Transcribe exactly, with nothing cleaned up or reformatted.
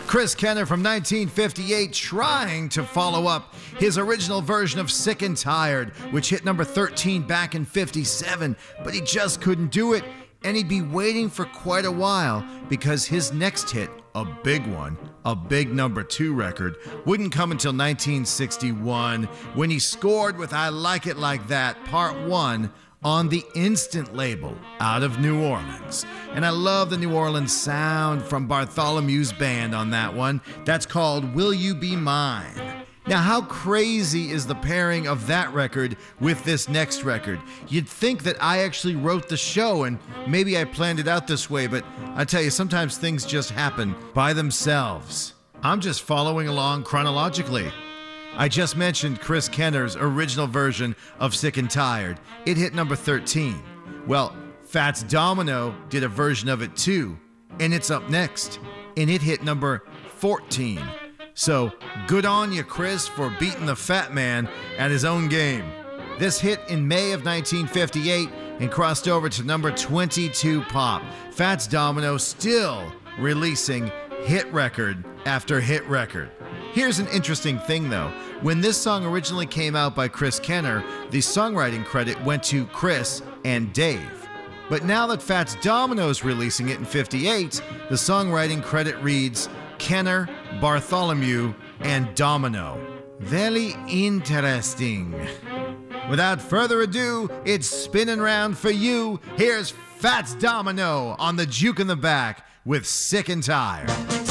Chris Kenner from nineteen fifty-eight trying to follow up his original version of Sick and Tired, which hit number thirteen back in fifty-seven, but he just couldn't do it, and he'd be waiting for quite a while because his next hit, a big one, a big number two record, wouldn't come until nineteen sixty-one when he scored with I Like It Like That, Part one, on the Instant label out of New Orleans. And I love the New Orleans sound from Bartholomew's band on that one. That's called Will You Be Mine? Now, how crazy is the pairing of that record with this next record? You'd think that I actually wrote the show and maybe I planned it out this way, but I tell you, sometimes things just happen by themselves. I'm just following along chronologically. I just mentioned Chris Kenner's original version of Sick and Tired. It hit number thirteen. Well, Fats Domino did a version of it too, and it's up next, and it hit number fourteen. So, good on you, Chris, for beating the fat man at his own game. This hit in May of nineteen fifty-eight and crossed over to number twenty-two pop. Fats Domino still releasing hit record after hit record. Here's an interesting thing, though. When this song originally came out by Chris Kenner, the songwriting credit went to Chris and Dave. But now that Fats Domino's releasing it in fifty-eight, the songwriting credit reads Kenner, Bartholomew, and Domino. Very interesting. Without further ado, it's spinning round for you. Here's Fats Domino on the Juke in the Back with Sick and Tired.